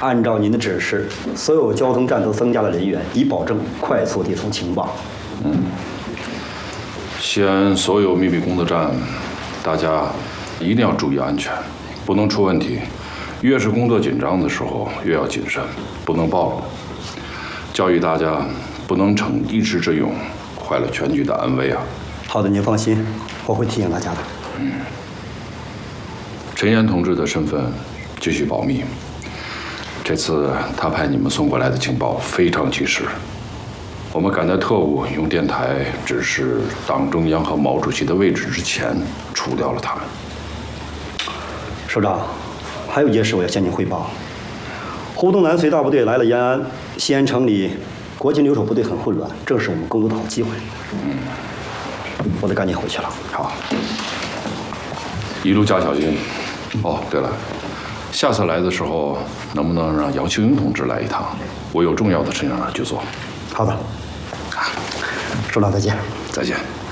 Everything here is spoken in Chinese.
按照您的指示，所有交通站都增加了人员，以保证快速递送情报。 西安所有秘密工作站，大家一定要注意安全，不能出问题。越是工作紧张的时候，越要谨慎，不能暴露。教育大家不能逞一时之勇，坏了全局的安危啊！ 好的，您放心，我会提醒大家的。 陈岩同志的身份继续保密。这次他派你们送过来的情报非常及时，我们赶在特务用电台指示党中央和毛主席的位置之前，除掉了他们。 首长，还有一件事我要向您汇报：湖东南随大部队来了延安，西安城里国军留守部队很混乱，正是我们攻读的好机会。我得赶紧回去了。 好，一路加小心。哦，对了，下次来的时候能不能让杨秀英同志来一趟？我有重要的事情让他去做。 好的，首长再见。 再见。